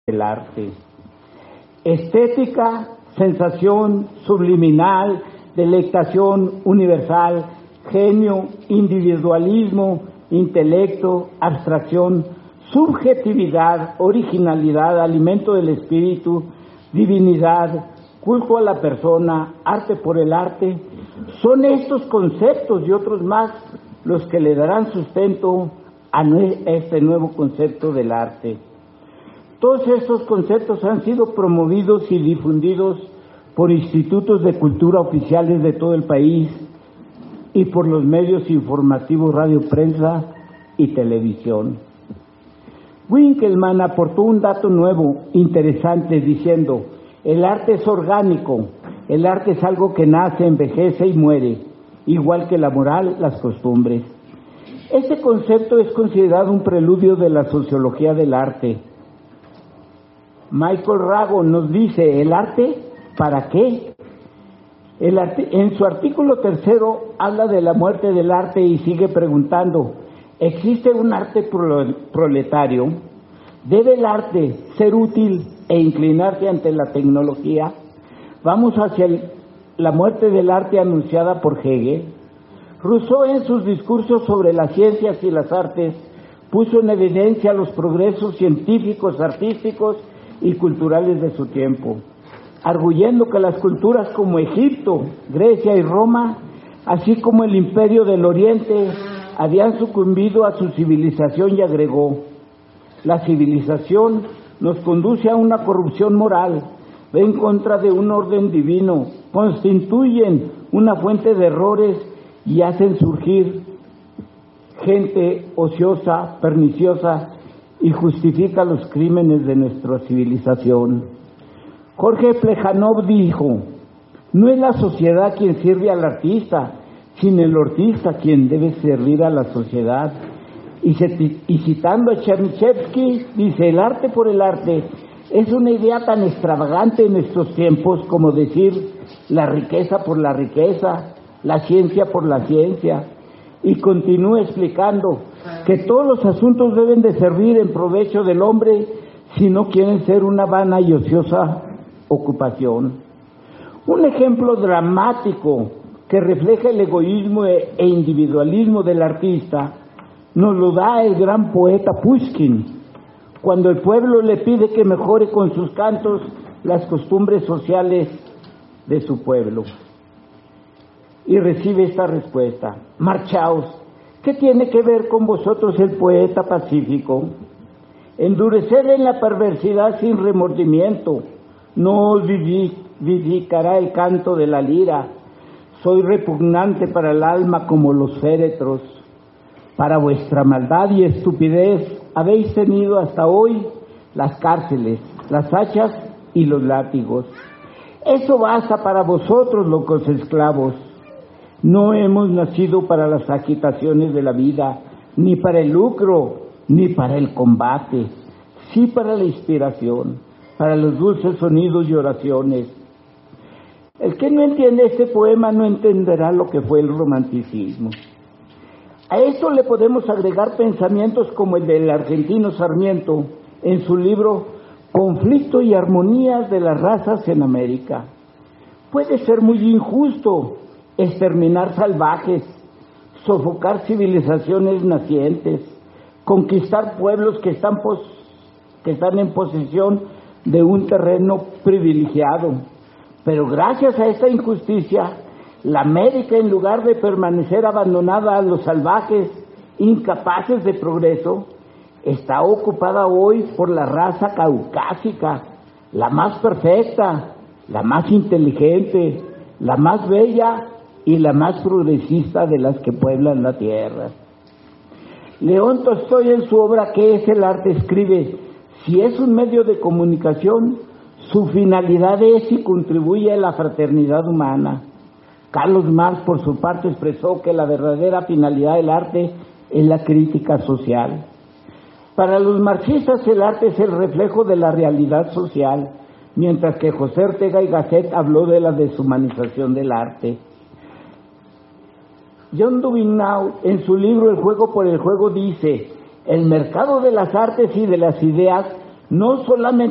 del arte. Estética, sensación subliminal, delectación universal, genio, individualismo, intelecto, abstracción, subjetividad, originalidad, alimento del espíritu, divinidad, culto a la persona, arte por el arte. Son estos conceptos y otros más los que le darán sustento a este nuevo concepto del arte. Todos estos conceptos han sido promovidos y difundidos por institutos de cultura oficiales de todo el país y por los medios informativos, radio, prensa y televisión. Winkelmann aportó un dato nuevo, interesante, diciendo: el arte es orgánico, el arte es algo que nace, envejece y muere, igual que la moral, las costumbres. Este concepto es considerado un preludio de la sociología del arte. Michael Rago nos dice: ¿el arte para qué? En su artículo 3 habla de la muerte del arte y sigue preguntando: ¿existe un arte proletario? ¿Debe el arte ser útil e inclinarse ante la tecnología? Vamos hacia la muerte del arte anunciada por Hegel. Rousseau, en sus discursos sobre las ciencias y las artes, puso en evidencia los progresos científicos, artísticos y culturales de su tiempo, arguyendo que las culturas como Egipto, Grecia y Roma, así como el imperio del Oriente, habían sucumbido a su civilización, y agregó: la civilización nos conduce a una corrupción moral, va en contra de un orden divino, constituyen una fuente de errores y hacen surgir gente ociosa, perniciosa, y justifica los crímenes de nuestra civilización. Jorge Plejanov dijo: no es la sociedad quien sirve al artista, sino el artista quien debe servir a la sociedad. Y citando a Chernyshevsky, dice: el arte por el arte es una idea tan extravagante en estos tiempos como decir la riqueza por la riqueza, la ciencia por la ciencia. Y continúa explicando que todos los asuntos deben de servir en provecho del hombre si no quieren ser una vana y ociosa ocupación. Un ejemplo dramático que refleja el egoísmo e individualismo del artista nos lo da el gran poeta Pushkin, cuando el pueblo le pide que mejore con sus cantos las costumbres sociales de su pueblo. Y recibe esta respuesta: marchaos, ¿qué tiene que ver con vosotros el poeta pacífico? Endureced en la perversidad sin remordimiento, no os vivificará el canto de la lira. Soy repugnante para el alma como los féretros. Para vuestra maldad y estupidez habéis tenido hasta hoy las cárceles, las hachas y los látigos. Eso basta para vosotros, locos esclavos. No hemos nacido para las agitaciones de la vida, ni para el lucro, ni para el combate, sí para la inspiración, para los dulces sonidos y oraciones. El que no entiende este poema no entenderá lo que fue el romanticismo. A esto le podemos agregar pensamientos como el del argentino Sarmiento en su libro Conflicto y Armonías de las Razas en América. Puede ser muy injusto exterminar salvajes, sofocar civilizaciones nacientes, conquistar pueblos que están en posesión de un terreno privilegiado. Pero gracias a esta injusticia, la América, en lugar de permanecer abandonada a los salvajes, incapaces de progreso, está ocupada hoy por la raza caucásica, la más perfecta, la más inteligente, la más bella y la más progresista de las que pueblan la tierra. León Tolstói, en su obra ¿Qué es el arte?, escribe: si es un medio de comunicación, su finalidad es y contribuye a la fraternidad humana. Carlos Marx, por su parte, expresó que la verdadera finalidad del arte es la crítica social. Para los marxistas, el arte es el reflejo de la realidad social, mientras que José Ortega y Gasset habló de la deshumanización del arte. John Dubinow, en su libro El juego por el juego, dice: el mercado de las artes y de las ideas no solamente